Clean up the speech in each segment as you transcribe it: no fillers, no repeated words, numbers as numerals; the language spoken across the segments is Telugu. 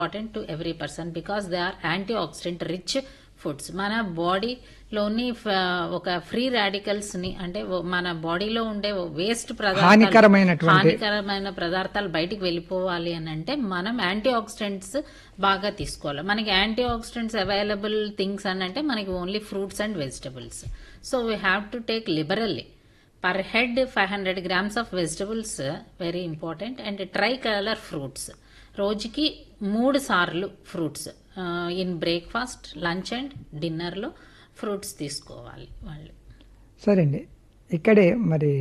important to every person because they are antioxidant rich foods. మన బాడీలోని ఒక ఫ్రీ రాడికల్స్ ని అంటే మన బాడీలో ఉండే వేస్ట్ హానికరమైన పదార్థాలు బయటికి వెళ్ళిపోవాలి అని అంటే మనం యాంటీ ఆక్సిడెంట్స్ బాగా తీసుకోవాలి. మనకి యాంటీ ఆక్సిడెంట్స్ అవైలబుల్ థింగ్స్ అని అంటే మనకి only fruits and vegetables. So we have to take liberally. Per head 500 grams of vegetables very important and tricolor fruits. రోజుకి 3 సార్లు fruits in breakfast, lunch and డిన్నర్లో fruits తీసుకోవాలి వాళ్ళు. సరే అండి, ఇక్కడే మరి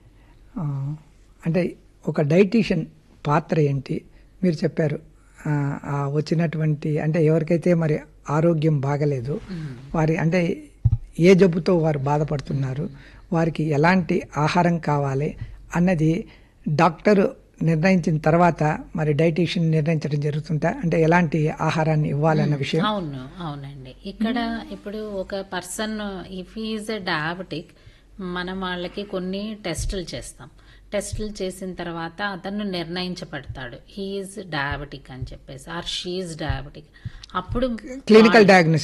అంటే ఒక డైటీషియన్ పాత్ర ఏంటి మీరు చెప్పారు. వచ్చినటువంటి అంటే ఎవరికైతే మరి ఆరోగ్యం బాగలేదు, వారి అంటే ఏ జబ్బుతో వారు బాధపడుతున్నారు, వారికి ఎలాంటి ఆహారం కావాలి అన్నది డాక్టర్ నిర్ణయించిన తర్వాత మరి డైటీషియన్ నిర్ణయించడం జరుగుతుంటా, అంటే ఎలాంటి ఆహారాన్ని ఇవ్వాలన్న విషయం. అవునండి. ఇక్కడ ఇప్పుడు ఒక పర్సన్ ఇఫ్ ఈజ్ డయాబెటిక్, మనం వాళ్ళకి కొన్ని టెస్టులు చేస్తాం. టెస్టులు చేసిన తర్వాత అతను నిర్ణయించబడతాడు హీఈస్ డయాబెటిక్ అని చెప్పేసి ఆర్ షీఈస్ డయాబెటిక్. అప్పుడు క్లినికల్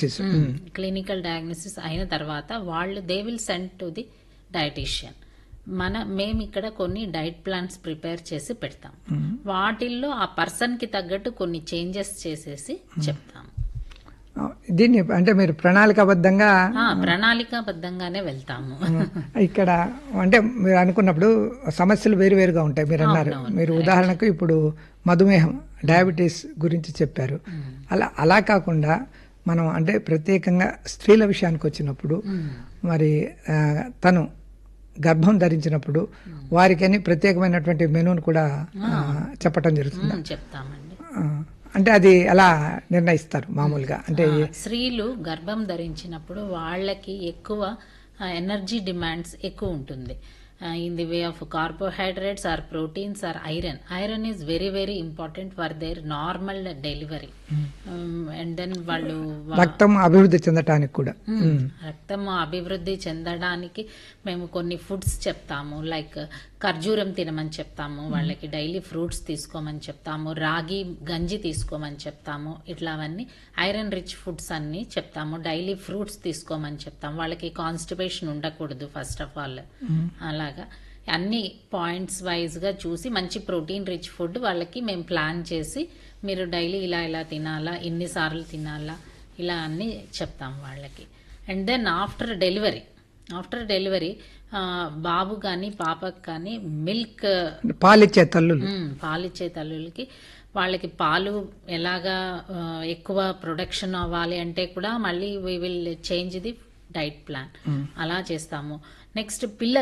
డయాగ్నోసిస్ అయిన తర్వాత వాళ్ళు they will send to the dietitian. మేము ఇక్కడ కొన్ని డైట్ ప్లాన్స్ ప్రిపేర్ చేసి పెడతాం. వాటిల్లో ఆ పర్సన్ కి తగ్గట్టు కొన్ని చేంజెస్ చేసేసి చెప్తాం. దీన్ని అంటే మీరు ప్రణాళికాబద్ధంగానే వెళ్తాము. ఇక్కడ అంటే మీరు అనుకున్నప్పుడు సమస్యలు వేరువేరుగా ఉంటాయి. మీరు అన్నారు, మీరు ఉదాహరణకు ఇప్పుడు మధుమేహం, డయాబెటీస్ గురించి చెప్పారు. అలా కాకుండా మనం అంటే ప్రత్యేకంగా స్త్రీల విషయానికి వచ్చినప్పుడు మరి తను గర్భం ధరించినప్పుడు వారికని ప్రత్యేకమైనటువంటి మెనూను కూడా చెప్పటం జరుగుతుంది. చెప్తామండి. అంటే అది ఎలా నిర్ణయిస్తారు మామూలుగా? అంటే స్త్రీలు గర్భం ధరించినప్పుడు వాళ్ళకి ఎక్కువ ఎనర్జీ డిమాండ్స్ ఎక్కువ ఉంటుంది. In the way of carbohydrates or proteins or iron. Iron is very very important for their normal delivery. And then వాళ్ళు రక్తం అభివృద్ధి చెందడానికి కూడా రక్తం అభివృద్ధి చెందడానికి మేము కొన్ని ఫుడ్స్ చెప్తాము. లైక్ ఖర్జూరం తినమని చెప్తాము వాళ్ళకి, డైలీ ఫ్రూట్స్ తీసుకోమని చెప్తాము, రాగి గంజి తీసుకోమని చెప్తాము. ఇట్లావన్నీ ఐరన్ రిచ్ ఫుడ్స్ అన్ని చెప్తాము. డైలీ ఫ్రూట్స్ తీసుకోమని చెప్తాము. వాళ్ళకి కాన్స్టిపేషన్ ఉండకూడదు ఫస్ట్ ఆఫ్ ఆల్. అలాగా అన్ని పాయింట్స్ వైజ్ గా చూసి మంచి ప్రోటీన్ రిచ్ ఫుడ్ వాళ్ళకి మేము ప్లాన్ చేసి, మీరు డైలీ ఇలా తినాలా, ఇన్నిసార్లు తినాలా, ఇలా అన్ని చెప్తాం వాళ్ళకి. అండ్ దెన్ ఆఫ్టర్ డెలివరీ బాబు కానీ పాపకు కానీ మిల్క్ పాలిచ్చే తల్లులకి వాళ్ళకి పాలు ఎలాగా ఎక్కువ ప్రొడక్షన్ అవ్వాలి అంటే కూడా మళ్ళీ we will change the diet plan. అలా చేస్తాము. నెక్స్ట్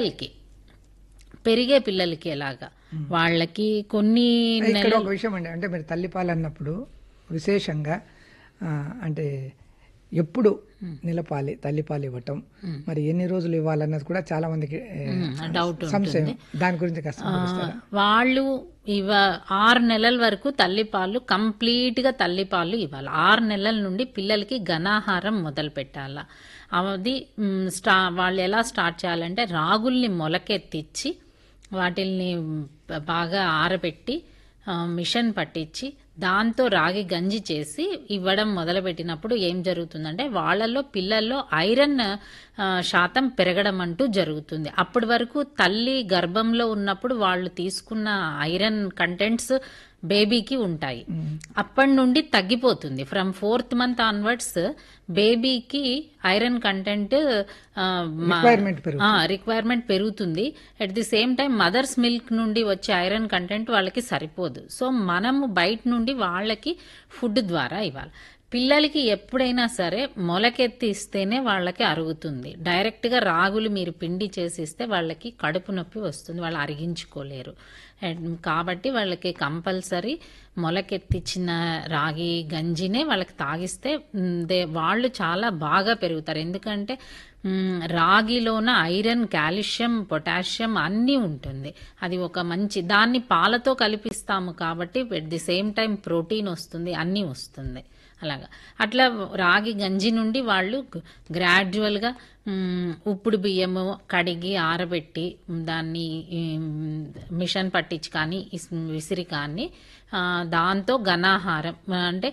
పెరిగే పిల్లలకి ఎలాగా వాళ్ళకి కొన్ని ఒక విషయం అండి, అంటే మీరు తల్లిపాలు అన్నప్పుడు విశేషంగా అంటే ఎప్పుడు నిలపాలి తల్లిపాలు ఇవ్వటం, మరి ఎన్ని రోజులు ఇవ్వాలన్నది కూడా చాలా మందికి డౌట్ సంశయం. దాని గురించి కాస్త వాళ్ళు 6 నెలల వరకు తల్లిపాలు కంప్లీట్ గా తల్లిపాలు ఇవ్వాలి. 6 నెలల నుండి పిల్లలకి ఘనాహారం మొదలు పెట్టాల. అది వాళ్ళు ఎలా స్టార్ట్ చేయాలంటే రాగుల్ని మొలకెత్తిచ్చి వాటిల్ని బాగా ఆరబెట్టి మిషన్ పట్టించి దాంతో రాగి గంజి చేసి ఇవ్వడం మొదలుపెట్టినప్పుడు ఏం జరుగుతుందంటే వాళ్ళలో పిల్లల్లో ఐరన్ శాతం పెరగడం అంటూ జరుగుతుంది. అప్పటి వరకు తల్లి గర్భంలో ఉన్నప్పుడు వాళ్ళు తీసుకున్న ఐరన్ కంటెంట్స్ బేబీకి ఉంటాయి. అప్పటి నుండి తగ్గిపోతుంది. ఫ్రమ్ 4th month ఆన్వర్డ్స్ బేబీకి ఐరన్ కంటెంట్ రిక్వైర్మెంట్ పెరుగుతుంది. At the same time mothers milk నుండి వచ్చే ఐరన్ కంటెంట్ వాళ్ళకి సరిపోదు. సో మనము బయట నుండి వాళ్ళకి ఫుడ్ ద్వారా ఇవ్వాలి. పిల్లలకి ఎప్పుడైనా సరే మొలకెత్తి ఇస్తేనే వాళ్ళకి అరుగుతుంది. డైరెక్ట్ గా రాగులు మీరు పిండి చేసిస్తే వాళ్ళకి కడుపు నొప్పి వస్తుంది, వాళ్ళు అరిగించుకోలేరు. కాబట్టి వాళ్ళకి కంపల్సరీ మొలకెత్తిచ్చిన రాగి గంజినే వాళ్ళకి తాగిస్తే వాళ్ళు చాలా బాగా పెరుగుతారు. ఎందుకంటే రాగిలోన ఐరన్, కాల్షియం, పొటాషియం అన్నీ ఉంటుంది. అది ఒక మంచి దాన్ని పాలతో కలిపిస్తాము కాబట్టి at the same time protein వస్తుంది, అన్నీ వస్తుంది. అలాగా అట్లా రాగి గంజి నుండి వాళ్ళు గ్రాడ్యువల్గా ఉప్పుడు బియ్యము కడిగి ఆరబెట్టి దాన్ని మిషన్ పట్టించి కానీ విసిరి కానీ దాంతో ఘనాహారం అంటే